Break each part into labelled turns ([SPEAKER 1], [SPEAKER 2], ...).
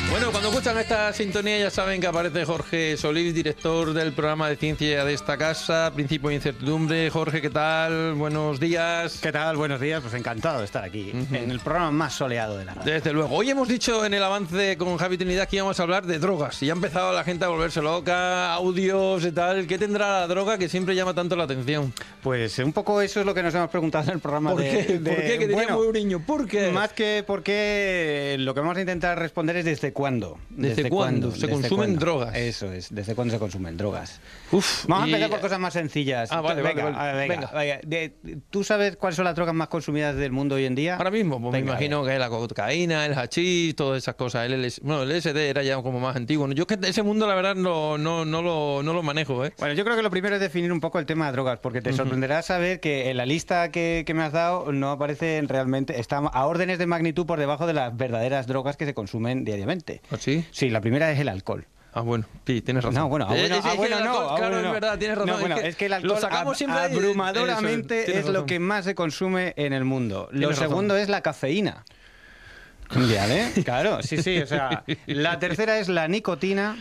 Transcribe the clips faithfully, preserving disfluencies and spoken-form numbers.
[SPEAKER 1] Bueno, cuando escuchan esta sintonía ya saben que aparece Jorge Solís, director del programa de ciencia de esta casa, Principio de Incertidumbre. Jorge, ¿qué tal? Buenos días.
[SPEAKER 2] ¿Qué tal? Buenos días. Pues encantado de estar aquí, uh-huh. en el programa más soleado de la radio.
[SPEAKER 1] Desde luego. Hoy hemos dicho en el avance con Javi Trinidad que íbamos a hablar de drogas y ya ha empezado la gente a volverse loca, audios y tal. ¿Qué tendrá la droga que siempre llama tanto la atención?
[SPEAKER 2] Pues un poco eso es lo que nos hemos preguntado en el programa.
[SPEAKER 1] ¿Por
[SPEAKER 2] de,
[SPEAKER 1] qué?
[SPEAKER 2] de,
[SPEAKER 1] ¿Por qué? Que
[SPEAKER 2] bueno,
[SPEAKER 1] teníamos un niño. ¿Por qué?
[SPEAKER 2] Más que por qué, lo que vamos a intentar responder es desde cuándo.
[SPEAKER 1] ¿Desde, ¿Desde cuándo se consumen
[SPEAKER 2] cuándo?
[SPEAKER 1] drogas?
[SPEAKER 2] Eso es, ¿desde cuándo se consumen drogas?
[SPEAKER 1] Uf,
[SPEAKER 2] vamos
[SPEAKER 1] y...
[SPEAKER 2] a empezar por cosas más sencillas.
[SPEAKER 1] Ah, vale,
[SPEAKER 2] venga,
[SPEAKER 1] vale, vale.
[SPEAKER 2] Venga,
[SPEAKER 1] venga.
[SPEAKER 2] venga. De, ¿Tú sabes cuáles son las drogas más consumidas del mundo hoy en día?
[SPEAKER 1] Ahora mismo, pues venga, me imagino que es la cocaína, el hachís, todas esas cosas. El L S D, bueno, el L S D era ya como más antiguo. Yo es que ese mundo, la verdad, no, no, no, lo, no lo manejo, ¿eh?
[SPEAKER 2] Bueno, yo creo que lo primero es definir un poco el tema de drogas, porque te sorprenderá saber que en la lista que, que me has dado no aparecen realmente, está a órdenes de magnitud por debajo de las verdaderas drogas que se consumen diariamente.
[SPEAKER 1] ¿Ah, sí?
[SPEAKER 2] Sí, la primera es el alcohol.
[SPEAKER 1] Ah, bueno, sí, tienes razón.
[SPEAKER 2] No, bueno, ah, bueno,
[SPEAKER 1] eh,
[SPEAKER 2] ah, bueno, no,
[SPEAKER 1] alcohol,
[SPEAKER 2] ah,
[SPEAKER 1] claro,
[SPEAKER 2] bueno,
[SPEAKER 1] es verdad, tienes razón.
[SPEAKER 2] No, bueno,
[SPEAKER 1] es, que
[SPEAKER 2] es que el alcohol
[SPEAKER 1] lo sacamos siempre
[SPEAKER 2] ab abrumadoramente
[SPEAKER 1] ahí,
[SPEAKER 2] es lo que más se consume en el mundo. Lo segundo
[SPEAKER 1] razón.
[SPEAKER 2] es la cafeína. ¿Vale? Claro, sí, sí, o sea, la tercera es la nicotina.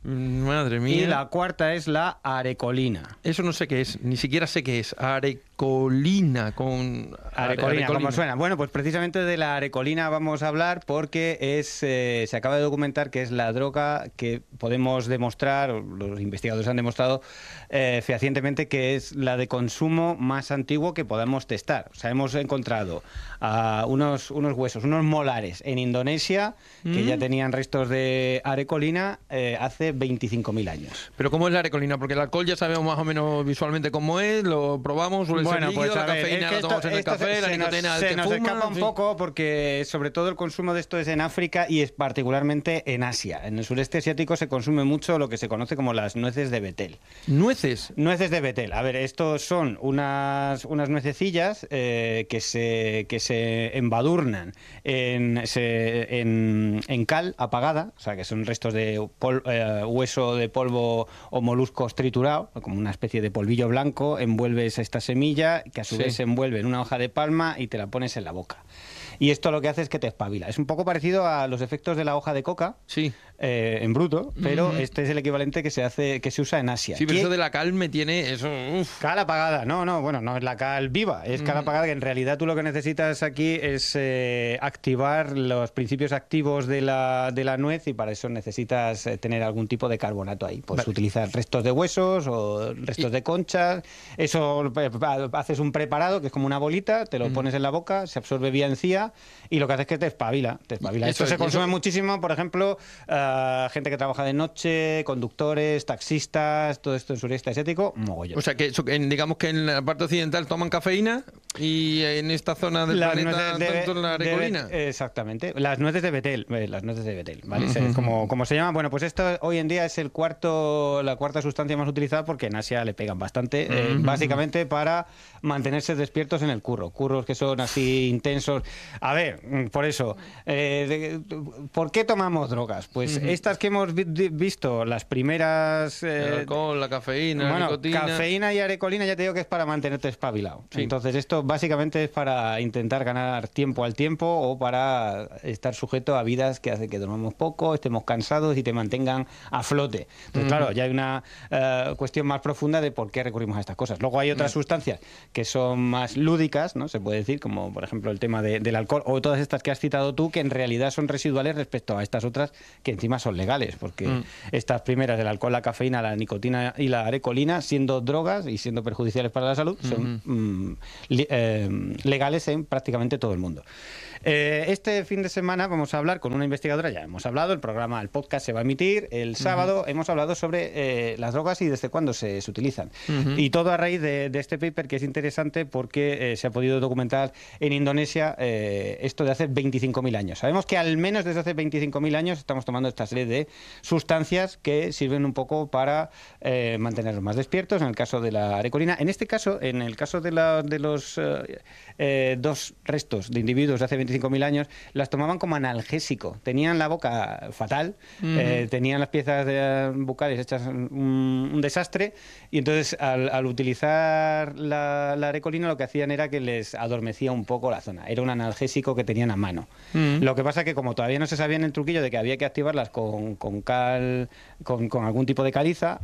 [SPEAKER 1] Madre mía.
[SPEAKER 2] Y la cuarta es la arecolina.
[SPEAKER 1] Eso no sé qué es, ni siquiera sé qué es. Arecolina, con...
[SPEAKER 2] Arecolina, arecolina. ¿Cómo suena? Bueno, pues precisamente de la arecolina vamos a hablar porque es eh, se acaba de documentar que es la droga que podemos demostrar, los investigadores han demostrado eh, fehacientemente que es la de consumo más antiguo que podamos testar. O sea, hemos encontrado uh, unos, unos huesos, unos molares en Indonesia que mm. ya tenían restos de arecolina eh, hace veinticinco mil años.
[SPEAKER 1] ¿Pero cómo es la arecolina? Porque el alcohol ya sabemos más o menos visualmente cómo es, lo probamos, suele
[SPEAKER 2] bueno,
[SPEAKER 1] ser líquido,
[SPEAKER 2] pues,
[SPEAKER 1] la
[SPEAKER 2] ver,
[SPEAKER 1] cafeína
[SPEAKER 2] es que
[SPEAKER 1] la tomamos
[SPEAKER 2] esto,
[SPEAKER 1] en el café,
[SPEAKER 2] se
[SPEAKER 1] la nicotina
[SPEAKER 2] nos,
[SPEAKER 1] el
[SPEAKER 2] se
[SPEAKER 1] que
[SPEAKER 2] nos
[SPEAKER 1] fuma,
[SPEAKER 2] escapa un
[SPEAKER 1] en fin.
[SPEAKER 2] poco porque sobre todo el consumo de esto es en África y es particularmente en Asia. En el sureste asiático se consume mucho lo que se conoce como las nueces de Betel.
[SPEAKER 1] ¿Nueces?
[SPEAKER 2] Nueces de Betel. A ver, estos son unas, unas nuececillas eh, que, se, que se embadurnan en, se, en, en cal apagada, o sea, que son restos de pol, eh, hueso de polvo o moluscos triturado, como una especie de polvillo blanco, envuelves esta semilla que a su sí. vez se envuelve en una hoja de palma y te la pones en la boca. Y esto lo que hace es que te espabila. Es un poco parecido a los efectos de la hoja de coca,
[SPEAKER 1] sí.
[SPEAKER 2] eh, en bruto, pero
[SPEAKER 1] uh-huh.
[SPEAKER 2] este es el equivalente que se hace, que se usa en Asia.
[SPEAKER 1] Sí, pero
[SPEAKER 2] ¿Qué?
[SPEAKER 1] Eso de la cal me tiene eso. Uf.
[SPEAKER 2] Cal apagada. No, no, bueno, no es la cal viva, es cal uh-huh. apagada, que en realidad tú lo que necesitas aquí es eh, activar los principios activos de la, de la nuez y para eso necesitas eh, tener algún tipo de carbonato ahí. Puedes vale. utilizar restos de huesos o restos y... de conchas. Eso eh, haces un preparado que es como una bolita, te lo uh-huh. pones en la boca, se absorbe vía encía y lo que hace es que te espabila. Te espabila. Eso, Esto se consume eso... muchísimo, por ejemplo, uh, gente que trabaja de noche, conductores, taxistas, todo esto en sureste asiático, mogollón.
[SPEAKER 1] O sea, que eso, en, digamos que en la parte occidental toman cafeína y en esta zona del
[SPEAKER 2] las
[SPEAKER 1] planeta
[SPEAKER 2] de,
[SPEAKER 1] tanto la arecolina.
[SPEAKER 2] De, exactamente. Las nueces de Betel, las nueces de Betel, ¿vale? Uh-huh. como, como se llama. Bueno, pues esto hoy en día es el cuarto, la cuarta sustancia más utilizada porque en Asia le pegan bastante, uh-huh. eh, básicamente para mantenerse despiertos en el curro. Curros que son así intensos. A ver, por eso, eh, de, ¿por qué tomamos drogas? Pues uh-huh. estas que hemos vi visto, las primeras...
[SPEAKER 1] Eh, el alcohol, la cafeína,
[SPEAKER 2] bueno,
[SPEAKER 1] la nicotina...
[SPEAKER 2] cafeína y arecolina ya te digo que es para mantenerte espabilado. Sí. Entonces esto básicamente es para intentar ganar tiempo al tiempo o para estar sujeto a vidas que hacen que dormamos poco, estemos cansados y te mantengan a flote. Entonces, uh-huh. claro, ya hay una uh, cuestión más profunda de por qué recurrimos a estas cosas. Luego hay otras uh-huh. sustancias que son más lúdicas, ¿no? Se puede decir, como por ejemplo el tema de, del alcohol o todas estas que has citado tú, que en realidad son residuales respecto a estas otras que encima son legales, porque uh-huh. estas primeras, el alcohol, la cafeína, la nicotina y la arecolina, siendo drogas y siendo perjudiciales para la salud, uh-huh. son mm, li, eh, legales en prácticamente todo el mundo. Eh, este fin de semana vamos a hablar con una investigadora, ya hemos hablado, el programa, el podcast se va a emitir el sábado, uh-huh. hemos hablado sobre eh, las drogas y desde cuándo se, se utilizan. Uh-huh. Y todo a raíz de, de este paper que es interesante porque eh, se ha podido documentar en Indonesia eh, esto de hace veinticinco mil años. Sabemos que al menos desde hace veinticinco mil años estamos tomando esta serie de sustancias que sirven un poco para eh, mantenernos más despiertos, en el caso de la arecolina. En este caso, en el caso de, la, de los eh, eh, dos restos de individuos de hace veinticinco veinticinco mil años, las tomaban como analgésico. Tenían la boca fatal, uh-huh. eh, tenían las piezas de, bucales hechas un, un desastre, y entonces al, al utilizar la, la arecolina lo que hacían era que les adormecía un poco la zona. Era un analgésico que tenían a mano. Uh-huh. Lo que pasa que como todavía no se sabía en el truquillo de que había que activarlas con, con cal, con, con algún tipo de caliza,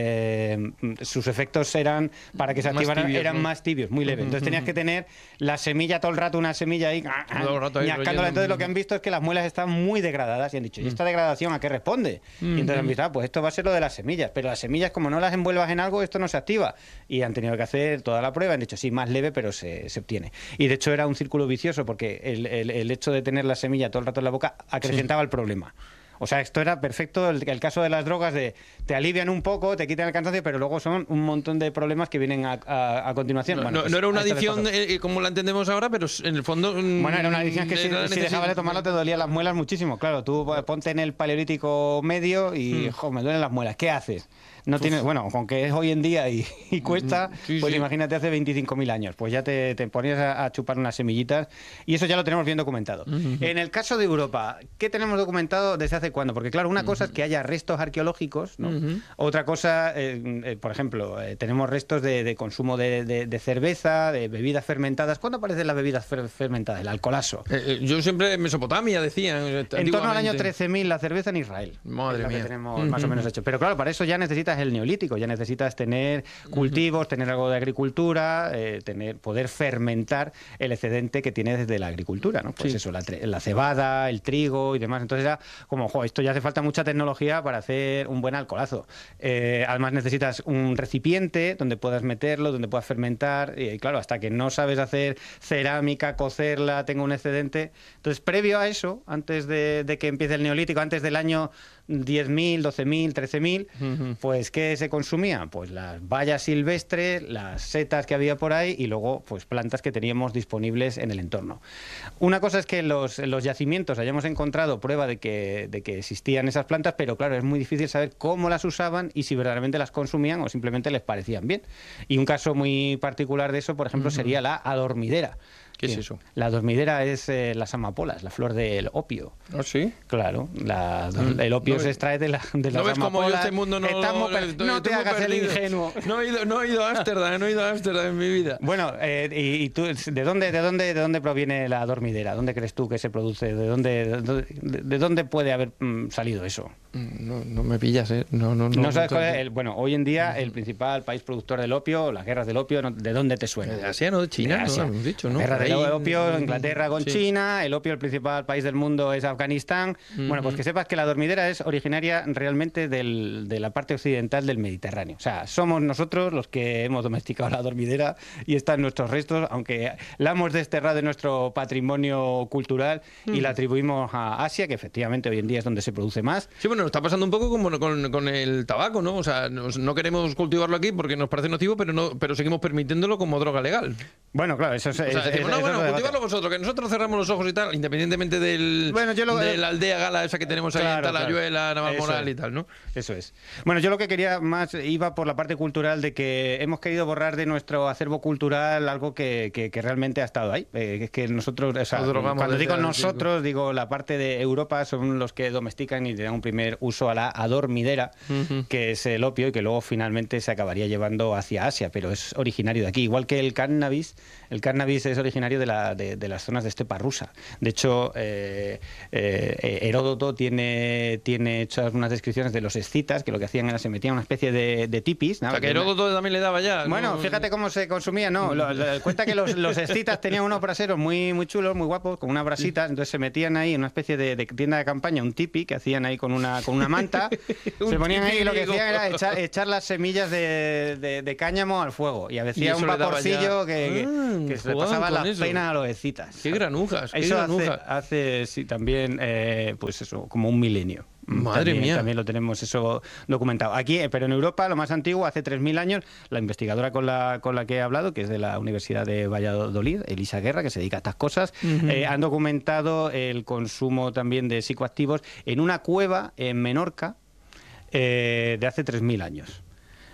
[SPEAKER 2] eh, sus efectos eran, para que se activaran, tibios, eran ¿no? más tibios, muy leves. Entonces tenías que tener la semilla todo el rato, una semilla ahí, ñascándola. Entonces lo que han visto es que las muelas están muy degradadas y han dicho, ¿y esta degradación a qué responde? Y entonces han visto, ah, pues esto va a ser lo de las semillas, pero las semillas, como no las envuelvas en algo, esto no se activa. Y han tenido que hacer toda la prueba, han dicho, sí, más leve, pero se, se obtiene. Y de hecho era un círculo vicioso, porque el, el, el hecho de tener la semilla todo el rato en la boca acrecentaba sí. el problema. O sea, esto era perfecto, el, el caso de las drogas, de te alivian un poco, te quitan el cansancio, pero luego son un montón de problemas que vienen a, a, a continuación.
[SPEAKER 1] No,
[SPEAKER 2] bueno,
[SPEAKER 1] no,
[SPEAKER 2] pues,
[SPEAKER 1] no era una adicción eh, como la entendemos ahora, pero en el fondo...
[SPEAKER 2] Bueno, era una adicción que si, si dejabas de tomarlo te dolían las muelas muchísimo. Claro, tú ponte en el paleolítico medio y, hmm. jo, me duelen las muelas. ¿Qué haces? No tienes, bueno, aunque es hoy en día y, y cuesta, sí, pues sí. imagínate hace veinticinco mil años, pues ya te, te ponías a, a chupar unas semillitas y eso ya lo tenemos bien documentado. Uh-huh. En el caso de Europa, ¿qué tenemos documentado desde hace cuándo? Porque claro, una uh-huh. cosa es que haya restos arqueológicos, ¿no? Uh-huh. Otra cosa, eh, eh, por ejemplo, eh, tenemos restos de, de consumo de, de, de cerveza, de bebidas fermentadas. ¿Cuándo aparecen las bebidas fer- fermentadas? El alcoholazo.
[SPEAKER 1] Eh, eh, yo siempre en Mesopotamia decían.
[SPEAKER 2] En torno al año trece mil la cerveza en Israel.
[SPEAKER 1] Madre mía.
[SPEAKER 2] Que tenemos uh-huh. más o menos hecho. Pero claro, para eso ya necesitas el neolítico, ya necesitas tener cultivos, uh-huh. tener algo de agricultura, eh, tener poder fermentar el excedente que tienes desde la agricultura, ¿no? Pues sí. eso, la, la cebada, el trigo y demás. Entonces ya, como, jo, esto ya hace falta mucha tecnología para hacer un buen alcoholazo. Eh, además necesitas un recipiente donde puedas meterlo, donde puedas fermentar, y claro, hasta que no sabes hacer cerámica, cocerla, tenga un excedente. Entonces, previo a eso, antes de, de que empiece el neolítico, antes del año diez mil, doce mil, trece mil, uh-huh. pues ¿qué se consumía? Pues las bayas silvestres, las setas que había por ahí y luego pues plantas que teníamos disponibles en el entorno. Una cosa es que en los, en los yacimientos hayamos encontrado prueba de que, de que existían esas plantas, pero claro, es muy difícil saber cómo las usaban y si verdaderamente las consumían o simplemente les parecían bien. Y un caso muy particular de eso, por ejemplo, uh-huh. sería la adormidera.
[SPEAKER 1] ¿Qué es eso?
[SPEAKER 2] La adormidera es eh, las amapolas, la flor del opio.
[SPEAKER 1] ¿Ah, sí?
[SPEAKER 2] Claro, la, el opio no, se extrae de, la, de las
[SPEAKER 1] ¿no ves
[SPEAKER 2] amapolas.
[SPEAKER 1] Como yo este mundo no,
[SPEAKER 2] Estamos per... estoy, no te hagas perdido. El ingenuo.
[SPEAKER 1] No he ido, no he ido a Ámsterdam, no he ido a Ámsterdam en mi vida.
[SPEAKER 2] Bueno, eh, y, y tú, ¿de dónde, de dónde, de dónde proviene la adormidera? ¿Dónde crees tú que se produce? ¿De dónde, de, de dónde puede haber mm, salido eso?
[SPEAKER 1] No, no me pillas, ¿eh? No, no, no.
[SPEAKER 2] ¿No sabes cuál es? El, bueno, hoy en día el principal país productor del opio, las guerras del opio, ¿de dónde te suena?
[SPEAKER 1] De Asia, no de China, de Asia. No, hemos dicho, ¿no?
[SPEAKER 2] Guerra del opio, Inglaterra con sí. China, el opio, el principal país del mundo es Afganistán. Uh-huh. Bueno, pues que sepas que la adormidera es originaria realmente del, de la parte occidental del Mediterráneo. O sea, somos nosotros los que hemos domesticado la adormidera y están nuestros restos, aunque la hemos desterrado de nuestro patrimonio cultural uh-huh. y la atribuimos a Asia, que efectivamente hoy en día es donde se produce más.
[SPEAKER 1] Sí, bueno, está pasando un poco como con, con el tabaco, ¿no? O sea, nos, no queremos cultivarlo aquí porque nos parece nocivo, pero no, pero seguimos permitiéndolo como droga legal.
[SPEAKER 2] Bueno, claro, eso es...
[SPEAKER 1] O sea,
[SPEAKER 2] es,
[SPEAKER 1] decimos,
[SPEAKER 2] es,
[SPEAKER 1] no, bueno,
[SPEAKER 2] es
[SPEAKER 1] cultivarlo vosotros, que nosotros cerramos los ojos y tal, independientemente del,
[SPEAKER 2] bueno, yo lo,
[SPEAKER 1] de la aldea gala esa que tenemos ahí claro, en Talayuela, claro. Navalmoral y tal, ¿no?
[SPEAKER 2] Eso es. Bueno, yo lo que quería más iba por la parte cultural de que hemos querido borrar de nuestro acervo cultural algo que, que, que realmente ha estado ahí. Eh, es que nosotros, o sea, cuando digo nosotros, chico. digo la parte de Europa son los que domestican y dan un primer uso a la adormidera, uh-huh. que es el opio y que luego finalmente se acabaría llevando hacia Asia, pero es originario de aquí. Igual que el cannabis, el cannabis es originario de, la, de, de las zonas de estepa rusa. De hecho, eh, eh, Heródoto tiene, tiene hechas unas descripciones de los escitas, que lo que hacían era se metían una especie de, de tipis. ¿no?
[SPEAKER 1] O sea, que Heródoto también le daba ya.
[SPEAKER 2] Bueno, ¿no? Fíjate cómo se consumía, ¿no? Lo, lo, cuenta que los, los escitas tenían unos braseros muy, muy chulos, muy guapos, con unas brasitas, entonces se metían ahí en una especie de, de tienda de campaña, un tipi, que hacían ahí con una, con una manta, se ponían ahí y lo que hacían era echar, echar las semillas de, de, de cáñamo al fuego, y había un vaporcillo que, que, que se le pasaba la pena a los escitas.
[SPEAKER 1] ¡Qué granujas! Qué
[SPEAKER 2] eso
[SPEAKER 1] granujas.
[SPEAKER 2] hace, hace sí, también, eh, pues eso, como un milenio.
[SPEAKER 1] Madre
[SPEAKER 2] también,
[SPEAKER 1] mía.
[SPEAKER 2] También lo tenemos eso documentado. Aquí, pero en Europa, lo más antiguo, hace tres mil años, la investigadora con la, con la que he hablado, que es de la Universidad de Valladolid, Elisa Guerra, que se dedica a estas cosas, uh-huh. eh, han documentado el consumo también de psicoactivos en una cueva en Menorca eh, de hace tres mil años.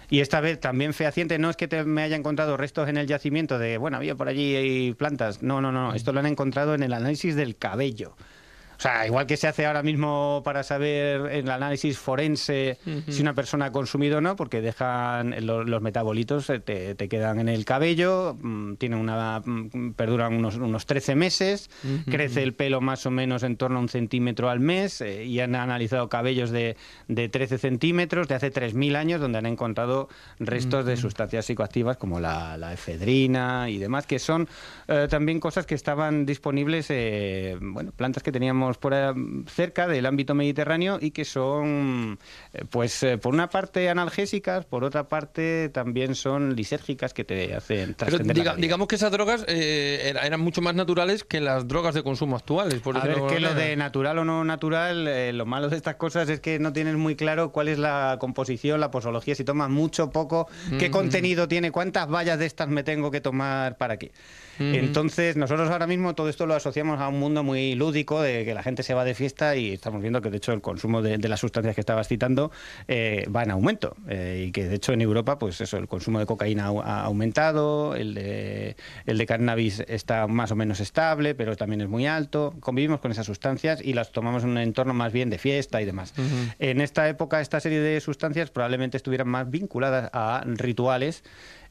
[SPEAKER 2] Y esta vez también fehaciente, no es que te, me haya encontrado restos en el yacimiento de, bueno, había por allí plantas. No, no, no, esto lo han encontrado en el análisis del cabello. O sea, igual que se hace ahora mismo para saber en el análisis forense uh-huh. si una persona ha consumido o no, porque dejan los, los metabolitos, te, te quedan en el cabello, tienen una, perduran unos, unos trece meses, uh-huh. crece el pelo más o menos en torno a un centímetro al mes, eh, y han analizado cabellos de, de trece centímetros de hace tres mil años, donde han encontrado restos uh-huh. de sustancias psicoactivas como la, la efedrina y demás, que son eh, también cosas que estaban disponibles, eh, bueno, plantas que teníamos por cerca del ámbito mediterráneo y que son, pues, por una parte analgésicas, por otra parte también son lisérgicas, que te hacen trascender.
[SPEAKER 1] Pero diga, digamos que esas drogas eh, eran mucho más naturales que las drogas de consumo actuales. Por
[SPEAKER 2] A ver, que lo de natural o no natural, eh, lo malo de estas cosas es que no tienes muy claro cuál es la composición, la posología, si tomas mucho, poco, qué mm-hmm. contenido tiene, cuántas vallas de estas me tengo que tomar para qué. Mm-hmm. Entonces, nosotros ahora mismo todo esto lo asociamos a un mundo muy lúdico, de que la gente se va de fiesta, y estamos viendo que de hecho el consumo de, de las sustancias que estabas citando eh, va en aumento, eh, y que de hecho en Europa, pues eso, el consumo de cocaína ha, ha aumentado, el de, el de cannabis está más o menos estable, pero también es muy alto. Convivimos con esas sustancias y las tomamos en un entorno más bien de fiesta y demás. Uh-huh. En esta época, esta serie de sustancias probablemente estuvieran más vinculadas a rituales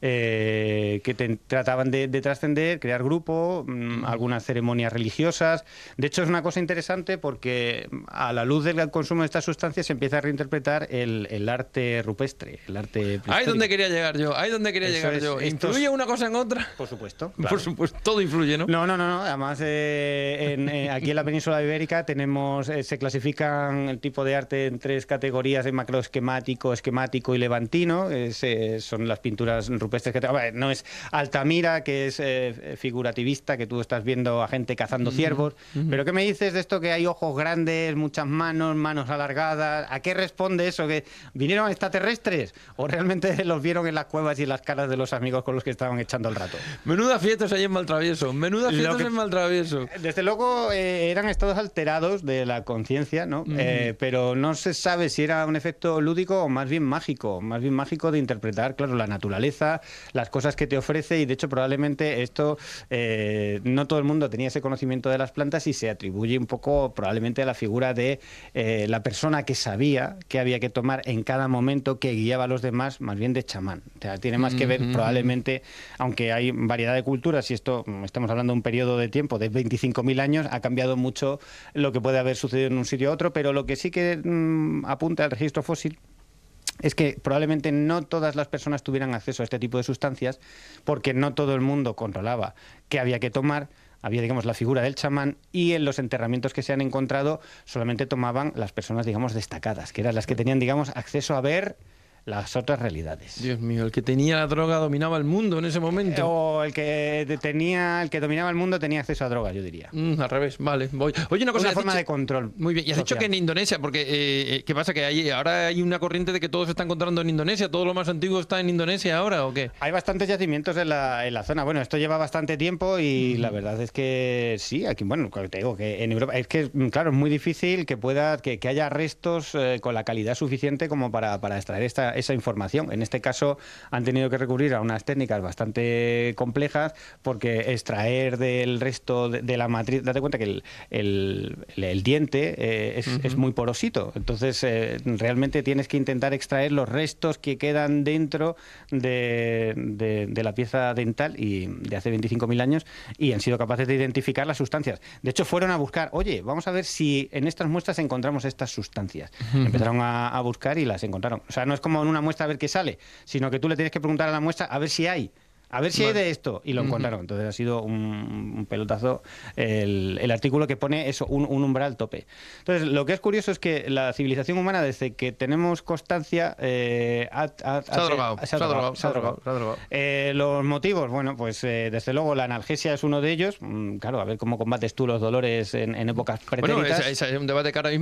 [SPEAKER 2] Eh, que te, trataban de, de trascender, crear grupo, mmm, algunas ceremonias religiosas. De hecho, es una cosa interesante porque a la luz del consumo de estas sustancias se empieza a reinterpretar el, el arte rupestre, el arte
[SPEAKER 1] ahí donde quería llegar yo, ahí donde quería Eso llegar es, yo. ¿Influye estos... una cosa en otra?
[SPEAKER 2] Por supuesto. Claro.
[SPEAKER 1] Por supuesto, todo influye, ¿no?
[SPEAKER 2] No, no, no, no. Además, eh, en, eh, aquí en la península ibérica tenemos, eh, se clasifican el tipo de arte en tres categorías: de macroesquemático, esquemático y levantino. Es, eh, son las pinturas rupestres rupestres que te... no es Altamira, que es eh, figurativista, que tú estás viendo a gente cazando uh-huh. ciervos, uh-huh. pero ¿qué me dices de esto que hay ojos grandes, muchas manos, manos alargadas? ¿A qué responde eso? ¿Que vinieron extraterrestres o realmente los vieron en las cuevas y en las caras de los amigos con los que estaban echando el rato?
[SPEAKER 1] Menudas fiestas hay en Maltravieso, menudas fiestas que... en Maltravieso.
[SPEAKER 2] Desde luego eh, eran estados alterados de la conciencia, ¿no? Uh-huh. eh, pero no se sabe si era un efecto lúdico o más bien mágico, más bien mágico de interpretar, claro, la naturaleza, las cosas que te ofrece, y de hecho probablemente esto eh, no todo el mundo tenía ese conocimiento de las plantas, y se atribuye un poco probablemente a la figura de eh, la persona que sabía qué había que tomar en cada momento, que guiaba a los demás, más bien de chamán. O sea, tiene más que ver mm-hmm. probablemente, aunque hay variedad de culturas, y esto estamos hablando de un periodo de tiempo de veinticinco mil años, ha cambiado mucho lo que puede haber sucedido en un sitio u otro, pero lo que sí que mmm, apunta al registro fósil es que probablemente no todas las personas tuvieran acceso a este tipo de sustancias, porque no todo el mundo controlaba qué había que tomar. Había, digamos, la figura del chamán, y en los enterramientos que se han encontrado solamente tomaban las personas, digamos, destacadas, que eran las que tenían, digamos, acceso a ver las otras realidades.
[SPEAKER 1] Dios mío, el que tenía la droga dominaba el mundo en ese momento.
[SPEAKER 2] O el que tenía, el que dominaba el mundo tenía acceso a drogas, yo diría.
[SPEAKER 1] Mm, al revés, vale, voy. Oye, una cosa.
[SPEAKER 2] Una forma
[SPEAKER 1] dicho,
[SPEAKER 2] de control.
[SPEAKER 1] Muy bien. Y has social. dicho que en Indonesia, porque eh, ¿qué pasa? Que hay, ahora hay una corriente de que todo se está encontrando en Indonesia, todo lo más antiguo está en Indonesia ahora, ¿o qué?
[SPEAKER 2] Hay bastantes yacimientos en la, en la zona. Bueno, esto lleva bastante tiempo y mm. la verdad es que sí, aquí, bueno, te digo que en Europa es que, claro, es muy difícil que pueda, que, que haya restos eh, con la calidad suficiente como para, para extraer esta, esa información. En este caso han tenido que recurrir a unas técnicas bastante complejas, porque extraer del resto de, de la matriz, date cuenta que el, el, el diente eh, es, uh-huh. es muy porosito, entonces eh, realmente tienes que intentar extraer los restos que quedan dentro de, de, de la pieza dental, y de hace veinticinco mil años, y han sido capaces de identificar las sustancias. De hecho, fueron a buscar, oye, vamos a ver si en estas muestras encontramos estas sustancias. Uh-huh. Empezaron a, a buscar y las encontraron. O sea, no es como en una muestra a ver qué sale, sino que tú le tienes que preguntar a la muestra a ver si hay, a ver si vale. hay de esto, y lo encontraron. Entonces ha sido un, un pelotazo el, el artículo que pone eso, un, un umbral tope. Entonces, lo que es curioso es que la civilización humana, desde que tenemos constancia, eh, ha, ha,
[SPEAKER 1] se ha drogado. Se ha drogado. Se ha drogado. Se ha drogado.
[SPEAKER 2] Eh, los motivos, bueno, pues eh, desde luego la analgesia es uno de ellos. Mm, claro, a ver cómo combates tú los dolores en, en épocas pretéritas.
[SPEAKER 1] Bueno, es, es un debate que ahora mismo